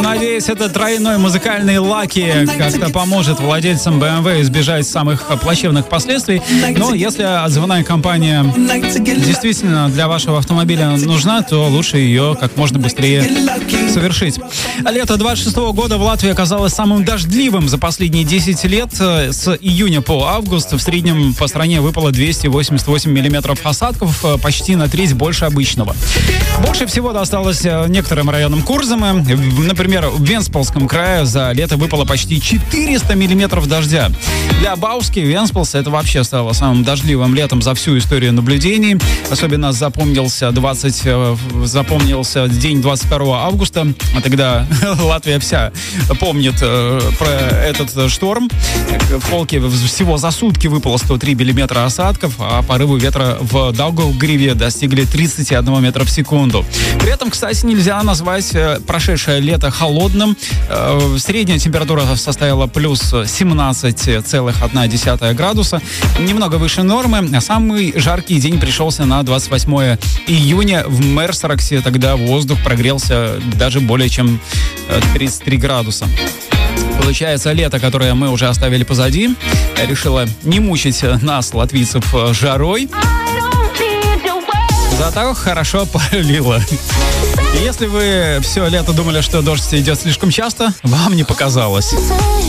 надеюсь, этот тройной музыкальный лаки как-то поможет владельцам BMW избежать самых плачевных последствий. Но если отзывная кампания действительно для вашего автомобиля нужна, то лучше ее как можно быстрее совершить. Лето 26-го года в Латвии оказалось самым дождливым за последние 10 лет. С июня по август в среднем по стране выпало 288 миллиметров осадков, почти на треть больше обычного. Больше всего досталось некоторым районам Курзамы. Например, в Венспилсском крае за лето выпало почти 400 миллиметров дождя. Для Бауски Венспилса это вообще стало самым дождливым летом за всю историю наблюдений. Особенно запомнился день 22 августа. Тогда Латвия вся помнит про этот шторм. В Фолке всего за сутки выпало 103 миллиметра осадков, а порывы ветра в Даугавгриве достигли 31 метра в секунду. При этом, кстати, нельзя назвать прошедшее лето холодным. Средняя температура составила плюс 17,1 градуса, немного выше нормы. А самый жаркий день пришелся на 28 июня в Мерсроксе. Тогда воздух прогрелся даже более чем 33 градуса. Получается, лето, которое мы уже оставили позади, решило не мучить нас, латвийцев, жарой. Зато хорошо полило. И если вы все лето думали, что дождь идет слишком часто, вам не показалось.